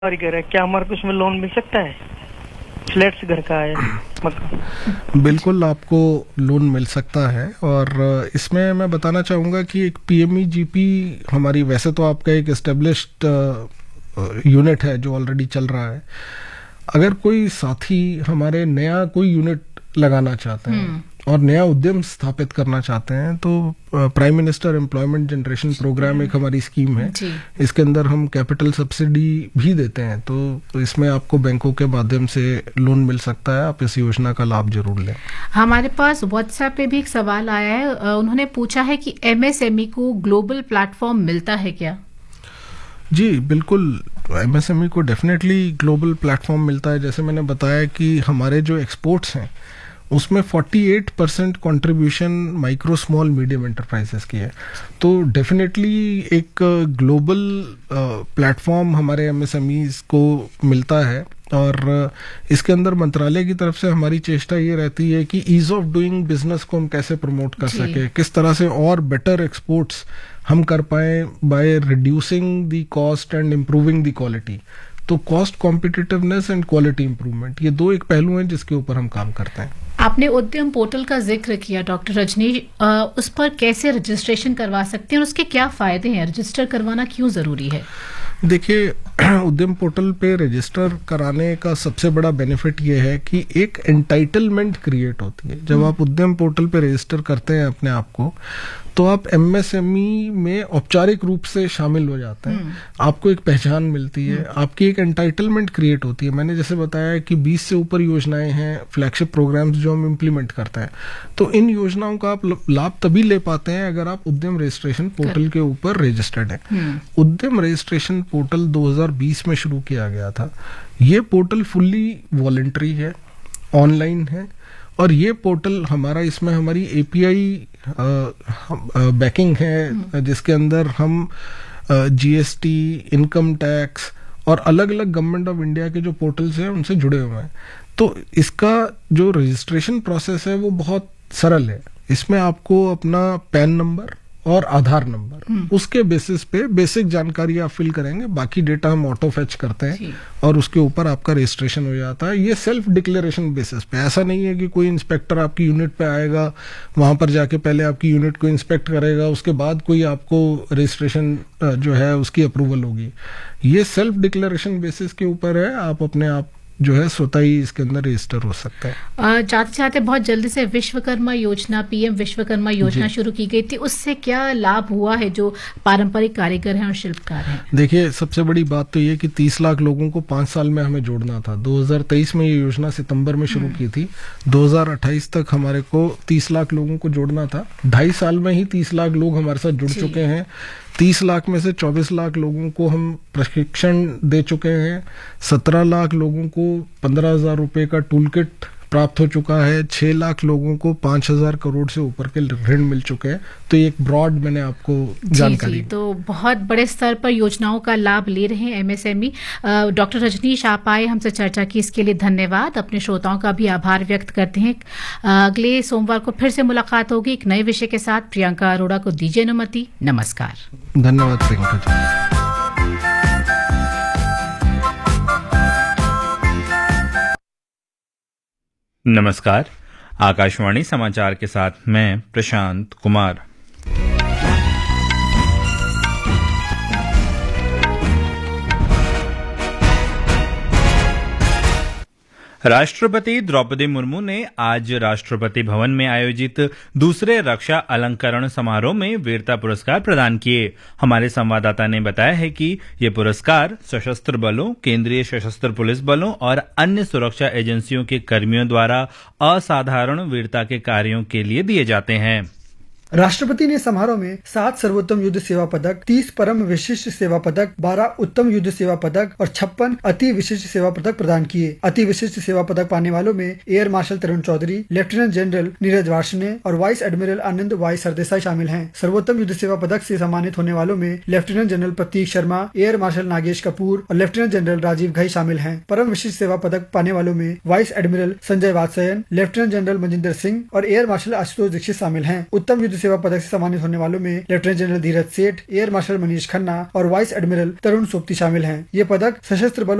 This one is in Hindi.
कारीगर है, क्या हमारे को इसमें लोन मिल सकता है? फ्लैट्स घर का है मकान। बिल्कुल आपको लोन मिल सकता है। और इसमें मैं बताना चाहूँगा कि एक पीएमईजीपी हमारी, वैसे तो आपका एक एस्टेब्लिश्ड यूनिट है जो ऑलरेडी चल रहा है। अगर कोई साथी हमारे नया कोई यूनिट लगाना चाहते हैं और नया उद्यम स्थापित करना चाहते हैं तो prime minister employment generation programme एक हमारी स्कीम है। इसके अंदर हम कैपिटल सब्सिडी भी देते हैं, तो इसमें आपको बैंकों के माध्यम से लोन मिल सकता है। आप इस योजना का लाभ जरूर लें। हमारे पास व्हाट्सएप पे भी एक सवाल आया है, उन्होंने पूछा है कि एमएसएमई को ग्लोबल प्लेटफॉर्म मिलता है क्या? जी बिल्कुल, एमएसएमई को डेफिनेटली ग्लोबल प्लेटफॉर्म मिलता है। जैसे मैंने बताया कि हमारे जो एक्सपोर्ट्स हैं उसमें 48% contribution micro small medium enterprises की है। तो डेफिनेटली एक ग्लोबल प्लेटफॉर्म हमारे एमएसएमईज को मिलता है। और इसके अंदर मंत्रालय की तरफ से हमारी चेष्टा ये रहती है कि ईज ऑफ डूइंग बिजनेस को हम कैसे प्रमोट कर सके, किस तरह से और बेटर एक्सपोर्ट्स हम कर pi by reducing the cost and improving the quality. तो cost competitiveness and quality improvement, ये दो एक पहलू हैं जिसके ऊपर हम काम करते हैं। आपने उद्यम पोर्टल का जिक्र किया डॉक्टर रजनीश, उस पर कैसे रजिस्ट्रेशन करवा सकते हैं और उसके क्या फायदे हैं? रजिस्टर करवाना क्यों जरूरी है? देखिए, उद्यम पोर्टल पे रजिस्टर कराने का सबसे बड़ा बेनिफिट ये है कि एक एंटाइटलमेंट क्रिएट होती है। जब आप उद्यम पोर्टल पे रजिस्टर करते हैं अपने आप को, तो आप एमएसएमई में औपचारिक रूप से शामिल हो जाते हैं। आपको एक पहचान मिलती है, आपकी एक एंटाइटलमेंट क्रिएट होती है। मैंने जैसे बताया कि 20 से ऊपर योजनाएं हैं, फ्लैगशिप प्रोग्राम्स जो हम इम्प्लीमेंट करते हैं। तो इन योजनाओं का आप लाभ तभी ले पाते हैं अगर आप उद्यम रजिस्ट्रेशन पोर्टल के ऊपर रजिस्टर्ड हैं। उद्यम रजिस्ट्रेशन पोर्टल 2020 में शुरू किया गया था। ये पोर्टल फुल्ली वॉलंटरी है, ऑनलाइन है, और ये पोर्टल हमारा, इसमें हमारी एपीआई बैकिंग है, जिसके अंदर हम जीएसटी, इनकम टैक्स और अलग अलग गवर्नमेंट ऑफ इंडिया के जो पोर्टल्स हैं उनसे जुड़े हुए हैं। तो इसका जो रजिस्ट्रेशन प्रोसेस है वो बहुत सरल है। इसमें आपको अपना पैन नंबर और आधार नंबर, उसके बेसिस पे बेसिक जानकारी आप फिल करेंगे, बाकी डेटा हम ऑटो फेच करते हैं और उसके ऊपर आपका रजिस्ट्रेशन हो जाता है। ये सेल्फ डिक्लेरेशन बेसिस पे, ऐसा नहीं है कि कोई इंस्पेक्टर आपकी यूनिट पे आएगा, वहां पर जाके पहले आपकी यूनिट को इंस्पेक्ट करेगा, उसके बाद कोई आपको रजिस्ट्रेशन जो है उसकी अप्रूवल होगी। ये सेल्फ डिक्लेरेशन बेसिस के ऊपर है। आप अपने आप जो है स्वतः ही इसके अंदर रजिस्टर हो सकता है। चाहते चाहते बहुत जल्दी से विश्वकर्मा योजना, पीएम विश्वकर्मा योजना शुरू की गई थी, उससे क्या लाभ हुआ है जो पारंपरिक कारीगर हैं और शिल्पकार हैं? देखिए, सबसे बड़ी बात तो ये कि 30 लाख लोगों को 5 साल में हमें जोड़ना था। 2023 में ये योजना सितंबर में शुरू की थी। 2028 तक हमारे को 30 लाख लोगों को जोड़ना था। 2.5 साल में ही 30 लाख लोग हमारे साथ जुड़ चुके हैं। 30 लाख में से 24 लाख लोगों को हम प्रशिक्षण दे चुके हैं। 17 लाख लोगों को 15,000 रुपए का टूल किट प्राप्त हो चुका है। 6 लाख लोगों को 5,000 करोड़ से ऊपर के ऋण मिल चुके हैं। तो एक ब्रॉड मैंने आपको जानकारी दी। तो बहुत बड़े स्तर पर योजनाओं का लाभ ले रहे हैं एमएसएमई। डॉक्टर रजनीश, आप आए, हमसे चर्चा की, इसके लिए धन्यवाद। अपने श्रोताओं का भी आभार व्यक्त करते हैं। अगले सोमवार को फिर से मुलाकात होगी एक नए विषय के साथ। प्रियंका अरोड़ा को दीजिए अनुमति। नमस्कार। धन्यवाद प्रियंका जी। नमस्कार, आकाशवाणी समाचार के साथ मैं प्रशांत कुमार। राष्ट्रपति द्रौपदी मुर्मू ने आज राष्ट्रपति भवन में आयोजित दूसरे रक्षा अलंकरण समारोह में वीरता पुरस्कार प्रदान किए। हमारे संवाददाता ने बताया है कि ये पुरस्कार सशस्त्र बलों, केंद्रीय सशस्त्र पुलिस बलों और अन्य सुरक्षा एजेंसियों के कर्मियों द्वारा असाधारण वीरता के कार्यों के लिए दिए जाते हैं। राष्ट्रपति ने समारोह में 7 सर्वोत्तम युद्ध सेवा पदक, 30 परम विशिष्ट सेवा पदक, 12 उत्तम युद्ध सेवा पदक और 56 अति विशिष्ट सेवा पदक प्रदान किए। अति विशिष्ट सेवा पदक पाने वालों में एयर मार्शल तरुण चौधरी, लेफ्टिनेंट जनरल नीरज वार्ष्णेय और वाइस एडमिरल आनंद वाई सरदेसाई शामिल हैं। सर्वोत्तम युद्ध सेवा पदक से सम्मानित होने वालों में लेफ्टिनेंट जनरल प्रतीक शर्मा, एयर मार्शल नागेश कपूर और लेफ्टिनेंट जनरल राजीव घई शामिल हैं। परम विशिष्ट सेवा पदक पाने वालों में vice admiral Sanjay Vatsyayan, lieutenant general Manjinder Singh और एयर मार्शल आशुतोष दीक्षित शामिल हैं। उत्तम युद्ध सेवा पदक से सम्मानित होने वालों में लेफ्टिनेंट जनरल धीरज सेठ, एयर मार्शल मनीष खन्ना और वाइस एडमिरल तरुण सोपती शामिल हैं। ये पदक सशस्त्र बलों